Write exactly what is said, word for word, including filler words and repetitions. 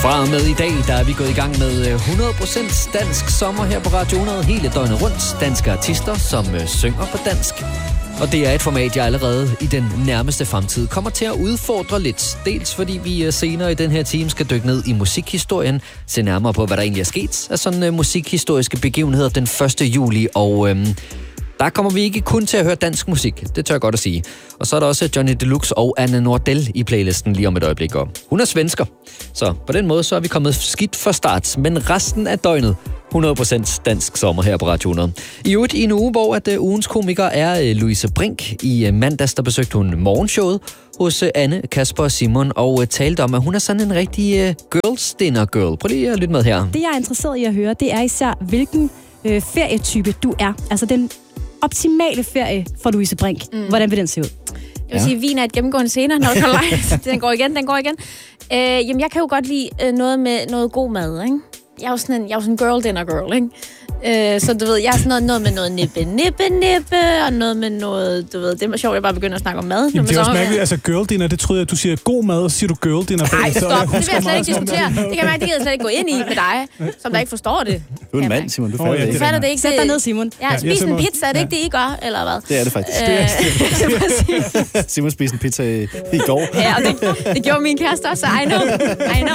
Fra og med i dag, der er vi gået i gang med hundrede procent dansk sommer her på Radio hundrede hele døgnet rundt. Danske artister, som synger på dansk. Og det er et format, jeg allerede i den nærmeste fremtid kommer til at udfordre lidt. Dels fordi vi senere i den her time skal dykke ned i musikhistorien, se nærmere på, hvad der egentlig er sket af sådan uh, musikhistoriske begivenheder den første juli. Og øhm, der kommer vi ikke kun til at høre dansk musik, det tør jeg godt at sige. Og så er der også Johnny Deluxe og Anne Nordell i playlisten lige om et øjeblik. Og hun er svensker, så på den måde så er vi kommet skidt fra start. Men resten af døgnet, hundrede procent dansk sommer her på Radio hundrede. I øvrigt i en uge, hvor at, uh, ugens komiker er uh, Louise Brink. I uh, mandags, der besøgte hun morgenshowet hos uh, Anne, Kasper og Simon, og uh, talte om, at hun er sådan en rigtig uh, girls dinner girl. Prøv lige at lytte med her. Det, jeg er interesseret i at høre, det er især, hvilken øh, ferietype du er. Altså den optimale ferie for Louise Brink. Mm. Hvordan vil den se ud? Jeg vil ja. sige, vin er et gennemgående scener, når det går live. Den går igen, den går igen. Øh, jamen, jeg kan jo godt lide øh, noget med noget god mad, ikke? Jeg er jo sådan en, jeg er jo sådan en girl dinner girl, ikke? Øh, så du ved, jeg er sådan noget, noget med noget nippe, nippe, nippe, og noget med noget, du ved, det er sjovt, jeg bare begynder at snakke om mad. Jamen, det er også mærkeligt, altså girl dinner, det troede jeg, du siger god mad, og så siger du girl dinner. Nej, stop, det vil jeg slet ikke diskutere. Det kan jeg mærke, det gider jeg slet ikke gå ind i med dig, som der ikke forstår det. Du er en mand, Simon, du fatter oh, ja, det. Du fatter det ikke. Sæt dig ned, Simon. Ja, spis en pizza, er det ikke det, I gør, eller hvad? Det er det faktisk. Øh, Simon spiste en pizza i, i går. Ja, og det, det gjorde min kæreste også, så I know. I know.